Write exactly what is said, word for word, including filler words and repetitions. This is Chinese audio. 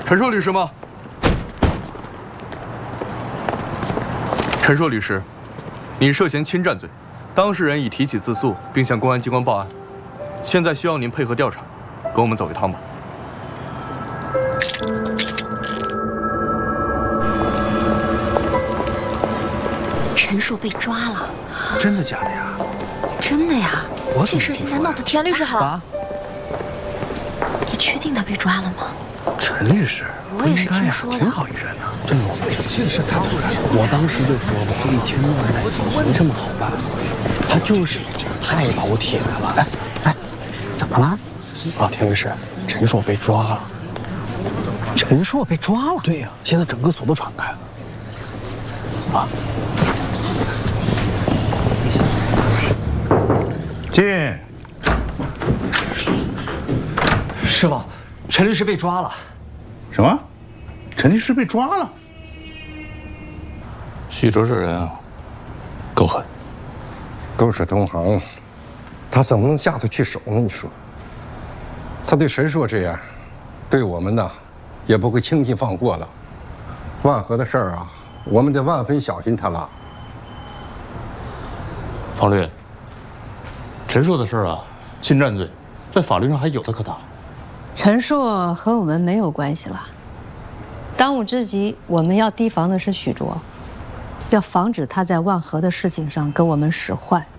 陈硕律师吗？陈硕律师，你涉嫌侵占罪，当事人已提起自诉，并向公安机关报案，现在需要您配合调查，跟我们走一趟吧。 陈硕被抓了， 真的假的呀？ 真的呀！ 我这事现在闹得田律师好。 啊， 你确定他被抓了吗？ 陈律师， 我也是听说的， 挺好一人呢。真的，这是他突然，我当时就说了，一千万来没什么好办，他就是太跑铁了。哎哎，怎么了？啊，田律师，陈硕被抓了。陈硕被抓了？对呀，现在整个所都传开了。啊。 进。 师傅，陈律师被抓了。 什么？陈律师被抓了？ 许哲这人啊，够狠。 都是同行，他怎么能下得去手呢？你说，他对陈硕这样，对我们呢，也不会轻易放过的。万和的事儿啊，我们得万分小心他了。 方律。 陈硕的事啊，侵占罪，在法律上还有的可打。 陈硕和我们没有关系了。当务之急，我们要提防的是许卓，要防止他在万和的事情上跟我们使坏。